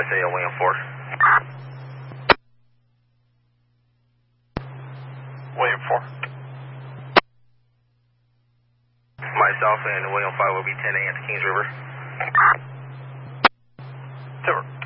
USA William 4. William 4. Myself and William 5 will be 10 a.m. to Kings River. Silver.